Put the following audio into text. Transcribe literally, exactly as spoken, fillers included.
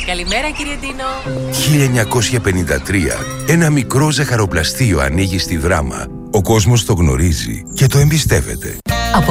Καλημέρα, κύριε Ντίνο. χίλια εννιακόσια πενήντα τρία. Ένα μικρό ζαχαροπλαστείο ανοίγει στη Δράμα. Ο κόσμος το γνωρίζει και το εμπιστεύεται.